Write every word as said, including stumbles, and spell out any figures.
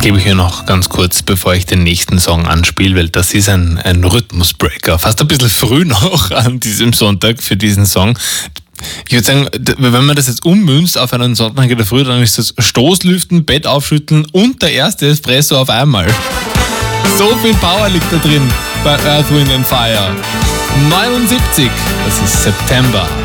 gebe ich hier noch ganz kurz, bevor ich den nächsten Song anspiele, weil das ist ein, ein Rhythmusbreaker. Fast ein bisschen früh noch an diesem Sonntag für diesen Song. Ich würde sagen, wenn man das jetzt ummünzt auf einen Sonntag in der Früh, dann ist das Stoßlüften, Bett aufschütteln und der erste Espresso auf einmal. So viel Power liegt da drin bei Earth, Wind and Fire. neunundsiebzig, das ist September.